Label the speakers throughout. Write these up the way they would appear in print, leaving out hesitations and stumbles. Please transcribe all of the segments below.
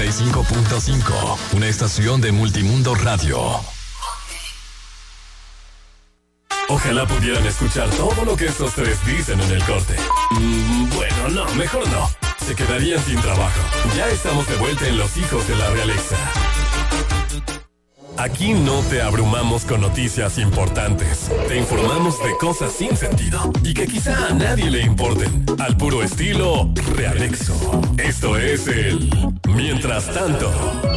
Speaker 1: 95.5, una estación de Multimundo Radio. Ojalá pudieran escuchar todo lo que estos tres dicen en el corte. Bueno, no, mejor no. Se quedarían sin trabajo. Ya estamos de vuelta en Los Hijos de la Realeza. Aquí no te abrumamos con noticias importantes. Te informamos de cosas sin sentido y que quizá a nadie le importen. Al puro estilo Realexo. Esto es el Mientras Tanto.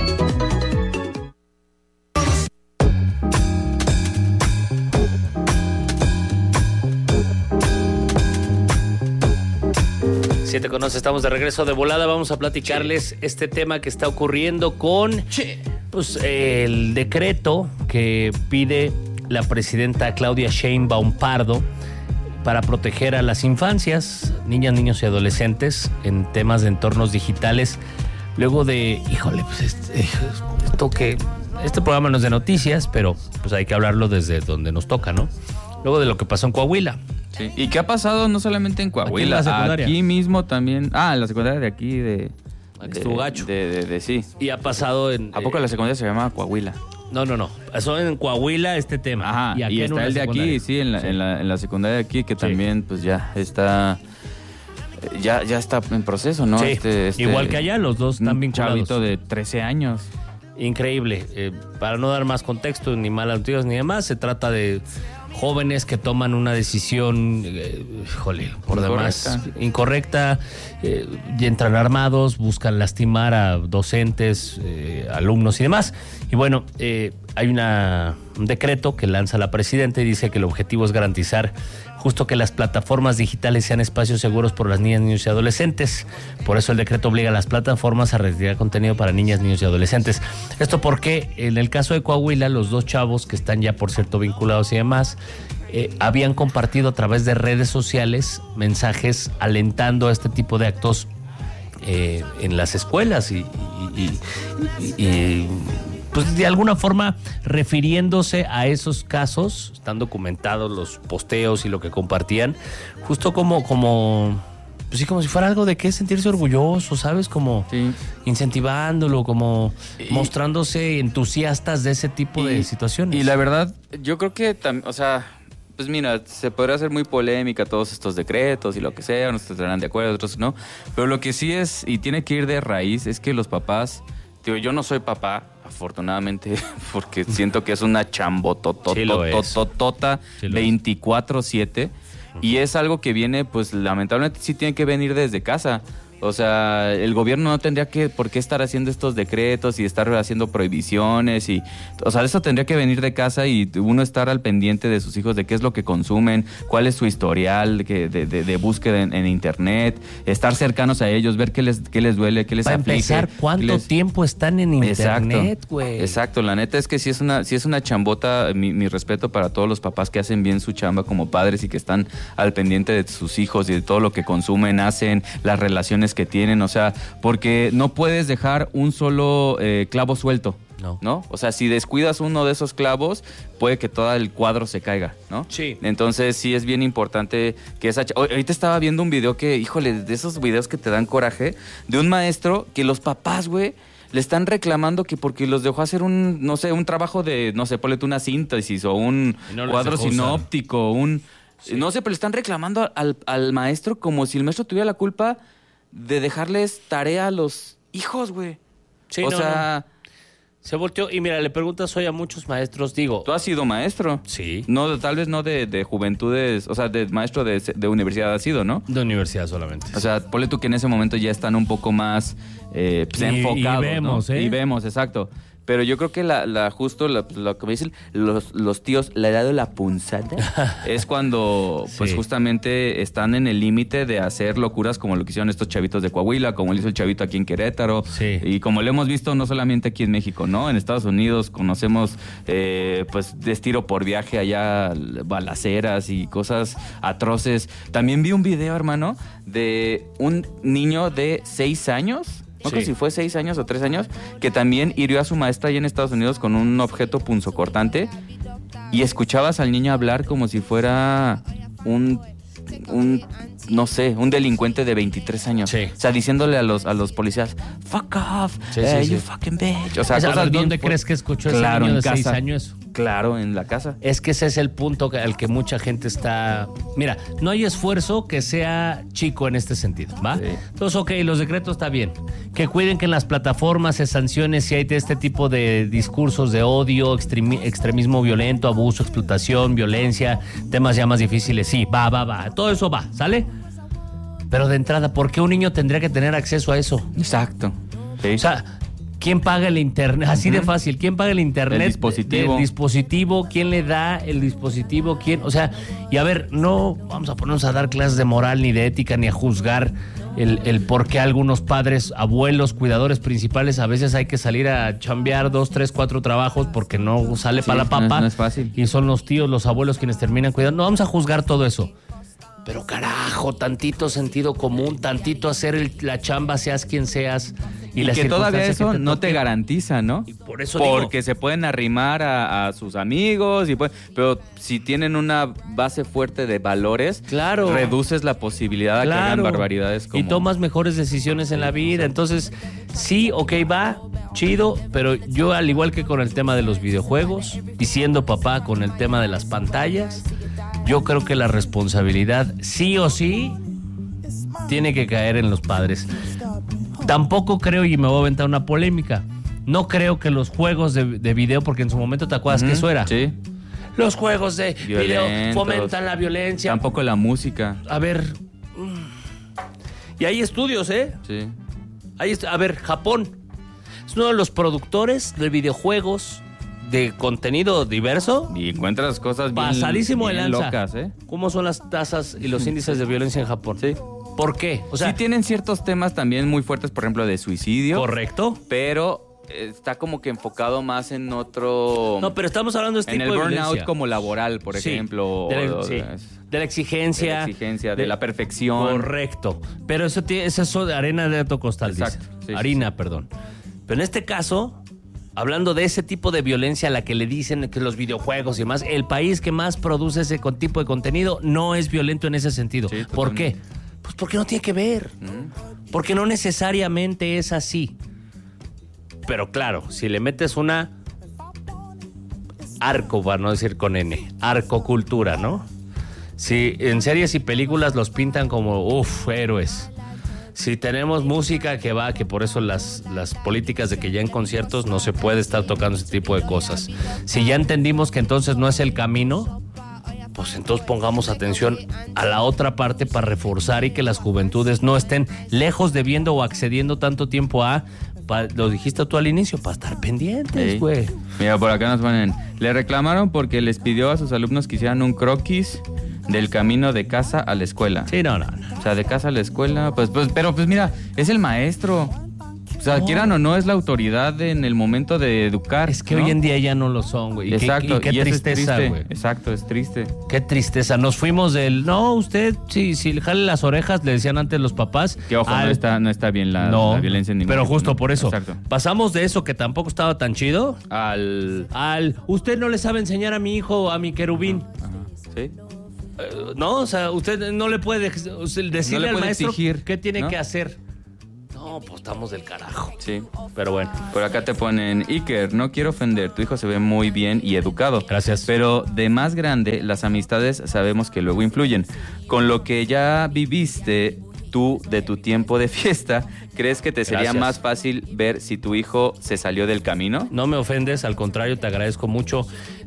Speaker 2: Siete con 11, estamos de regreso de volada. Vamos a platicarles este tema que está ocurriendo con pues, el decreto que pide la presidenta Claudia Sheinbaum Pardo para proteger a las infancias, niñas, niños y adolescentes en temas de entornos digitales. Luego de, pues esto que este programa no es de noticias, pero pues hay que hablarlo desde donde nos toca, ¿no? Luego de lo que pasó en Coahuila.
Speaker 3: Sí. ¿Y qué ha pasado no solamente en Coahuila? Aquí mismo también. En la secundaria de aquí de
Speaker 2: estuvo gacho.
Speaker 3: Sí.
Speaker 2: Y ha pasado en...
Speaker 3: ¿A poco la secundaria se llama Coahuila?
Speaker 2: No. Pasó en Coahuila este tema.
Speaker 3: Ajá, y está el de aquí, sí, en la secundaria de aquí, que también pues ya está... Ya está en proceso, ¿no?
Speaker 2: Sí, igual que allá, los dos están vinculados.
Speaker 3: Un chavito de 13 años.
Speaker 2: Increíble. Para no dar más contexto, ni malas noticias ni demás, se trata de jóvenes que toman una decisión, por demás incorrecta, y entran armados, buscan lastimar a docentes, alumnos y demás. Y bueno, hay un decreto que lanza la presidenta y dice que el objetivo es garantizar justo que las plataformas digitales sean espacios seguros por las niñas, niños y adolescentes. Por eso el decreto obliga a las plataformas a retirar contenido para niñas, niños y adolescentes. Esto porque en el caso de Coahuila, los dos chavos que están ya, por cierto, vinculados y demás, habían compartido a través de redes sociales mensajes alentando a este tipo de actos en las escuelas y pues de alguna forma refiriéndose a esos casos. Están documentados los posteos y lo que compartían, justo como pues sí, como si fuera algo de qué sentirse orgulloso, ¿sabes? Como incentivándolo, como mostrándose entusiastas de ese tipo de situaciones.
Speaker 3: Y la verdad, yo creo que, pues mira, se podrá hacer muy polémica todos estos decretos y lo que sea, unos estarán de acuerdo, otros no, pero lo que sí es, y tiene que ir de raíz, es que los papás, yo no soy papá, afortunadamente, porque siento que es una chambototota 24/7, y es algo que viene, pues lamentablemente sí tiene que venir desde casa. O sea, el gobierno no tendría por qué estar haciendo estos decretos y estar haciendo prohibiciones eso tendría que venir de casa y uno estar al pendiente de sus hijos, de qué es lo que consumen, cuál es su historial de búsqueda en internet, estar cercanos a ellos, ver qué les duele, qué les aflige.
Speaker 2: Para empezar, ¿cuánto tiempo están en internet, güey?
Speaker 3: Exacto, la neta es que sí es una chambota, mi respeto para todos los papás que hacen bien su chamba como padres y que están al pendiente de sus hijos y de todo lo que consumen, hacen, las relaciones que tienen, porque no puedes dejar un solo clavo suelto, ¿no? O sea, si descuidas uno de esos clavos, puede que todo el cuadro se caiga, ¿no?
Speaker 2: Sí.
Speaker 3: Entonces sí es bien importante que ahorita estaba viendo un video que, de esos videos que te dan coraje, de un maestro que los papás, güey, le están reclamando que porque los dejó hacer un trabajo de, ponle tú una síntesis o un cuadro sinóptico, pero le están reclamando al maestro como si el maestro tuviera la culpa de dejarles tarea a los hijos, güey.
Speaker 2: Sí, se volteó y mira, le preguntas hoy a muchos maestros, digo...
Speaker 3: ¿Tú has sido maestro?
Speaker 2: Sí.
Speaker 3: No, tal vez no de juventudes, de maestro de universidad has sido, ¿no?
Speaker 2: De universidad solamente.
Speaker 3: O sea, ponle tú que en ese momento ya están un poco más enfocados,
Speaker 2: y vemos,
Speaker 3: ¿no?
Speaker 2: Y
Speaker 3: vemos, exacto. Pero yo creo que lo que me dicen los tíos, la edad de la punzada, es cuando pues justamente están en el límite de hacer locuras como lo que hicieron estos chavitos de Coahuila, como lo hizo el chavito aquí en Querétaro, y como lo hemos visto no solamente aquí en México, ¿no? En Estados Unidos conocemos pues de estilo por viaje allá, balaceras y cosas atroces. También vi un video, hermano, de un niño de 6 años... No sé si fue 6 años o 3 años, que también hirió a su maestra allá en Estados Unidos con un objeto punzocortante y escuchabas al niño hablar como si fuera un no sé, un delincuente de 23 años.
Speaker 2: Sí.
Speaker 3: O sea, diciéndole a los policías, fuck off, you fucking bitch. O sea,
Speaker 2: cosas ¿dónde crees que escuchó ese niño de 6 años?
Speaker 3: Claro, en la casa.
Speaker 2: Es que ese es el punto al que mucha gente está... Mira, no hay esfuerzo que sea chico en este sentido, ¿va?
Speaker 3: Sí.
Speaker 2: Entonces, ok, los decretos está bien. Que cuiden que en las plataformas se sancione si hay de este tipo de discursos de odio, extremismo violento, abuso, explotación, violencia, temas ya más difíciles. Sí, va. Todo eso va, ¿sale? Pero de entrada, ¿por qué un niño tendría que tener acceso a eso?
Speaker 3: Exacto. Sí.
Speaker 2: O sea... ¿Quién paga el internet? Así de fácil. ¿Quién paga el internet?
Speaker 3: El dispositivo.
Speaker 2: El dispositivo. ¿Quién le da el dispositivo? ¿Quién? O sea, y a ver, no vamos a ponernos a dar clases de moral, ni de ética, ni a juzgar el por qué algunos padres, abuelos, cuidadores principales, a veces hay que salir a chambear 2, 3, 4 trabajos porque no sale para la papa.
Speaker 3: No es fácil.
Speaker 2: Y son los tíos, los abuelos quienes terminan cuidando. No vamos a juzgar todo eso. Pero carajo, tantito sentido común, tantito hacer la chamba, seas quien seas.
Speaker 3: Y que todavía eso no te garantiza, ¿no?
Speaker 2: Y por eso
Speaker 3: porque se pueden arrimar a sus amigos, pero si tienen una base fuerte de valores,
Speaker 2: claro,
Speaker 3: reduces la posibilidad de que hagan barbaridades como...
Speaker 2: Y tomas mejores decisiones en la vida. Entonces, sí, ok, va, chido, pero yo al igual que con el tema de los videojuegos, y siendo papá con el tema de las pantallas, yo creo que la responsabilidad sí o sí tiene que caer en los padres. Tampoco creo, y me voy a aventar una polémica, no creo que los juegos de video, porque en su momento te acuerdas que eso era.
Speaker 3: Sí.
Speaker 2: Los juegos de video fomentan la violencia.
Speaker 3: Tampoco la música.
Speaker 2: A ver. Y hay estudios, ¿eh?
Speaker 3: Sí.
Speaker 2: A ver, Japón es uno de los productores de videojuegos de contenido diverso.
Speaker 3: Y encuentras cosas bien,
Speaker 2: pasadísimo
Speaker 3: bien
Speaker 2: de lanza.
Speaker 3: Locas, ¿eh?
Speaker 2: ¿Cómo son las tasas y los índices de violencia en Japón?
Speaker 3: Sí.
Speaker 2: ¿Por qué?
Speaker 3: O sea, sí tienen ciertos temas también muy fuertes, por ejemplo, de suicidio.
Speaker 2: Correcto.
Speaker 3: Pero está como que enfocado más en otro...
Speaker 2: No, pero estamos hablando de este tipo de violencia.
Speaker 3: En el burnout como laboral, por ejemplo.
Speaker 2: De la exigencia.
Speaker 3: De la perfección.
Speaker 2: Correcto. Pero eso es eso de harina de alto costal,
Speaker 3: exacto.
Speaker 2: Dice. Harina, perdón. Pero en este caso... Hablando de ese tipo de violencia a la que le dicen que los videojuegos y demás, el país que más produce ese tipo de contenido no es violento en ese sentido. Sí, ¿por qué? Pues porque no tiene que ver. Porque no necesariamente es así. Pero claro, si le metes una arco, para no decir con N, arcocultura, ¿no? Si en series y películas los pintan como, héroes. Si tenemos música que por eso las políticas de que ya en conciertos no se puede estar tocando ese tipo de cosas. Si ya entendimos que entonces no es el camino, pues entonces pongamos atención a la otra parte para reforzar y que las juventudes no estén lejos de viendo o accediendo tanto tiempo lo dijiste tú al inicio, para estar pendientes, güey. Sí.
Speaker 3: Mira, por acá nos ponen, le reclamaron porque les pidió a sus alumnos que hicieran un croquis del camino de casa a la escuela.
Speaker 2: Sí, no.
Speaker 3: O sea, de casa a la escuela, pero mira, es el maestro. O sea, quieran o no, es la autoridad en el momento de educar.
Speaker 2: Es que hoy en día ya no lo son, güey.
Speaker 3: Exacto.
Speaker 2: Qué tristeza, güey.
Speaker 3: Exacto, es triste.
Speaker 2: Qué tristeza. Nos fuimos no, usted, si le jale las orejas, le decían antes los papás.
Speaker 3: Que ojo, no está bien la violencia en ningún
Speaker 2: pero justo por eso.
Speaker 3: Exacto.
Speaker 2: Pasamos de eso que tampoco estaba tan chido al usted no le sabe enseñar a mi hijo, a mi querubín.
Speaker 3: Ajá. Sí.
Speaker 2: No, o sea, usted no le puede decirle al maestro
Speaker 3: exigir,
Speaker 2: qué tiene que hacer. No, pues estamos del carajo.
Speaker 3: Sí.
Speaker 2: Pero bueno.
Speaker 3: Por acá te ponen, Iker, no quiero ofender, tu hijo se ve muy bien y educado.
Speaker 2: Gracias.
Speaker 3: Pero de más grande, las amistades sabemos que luego influyen. Con lo que ya viviste tú de tu tiempo de fiesta, ¿crees que te sería más fácil ver si tu hijo se salió del camino?
Speaker 2: No me ofendes, al contrario, te agradezco mucho.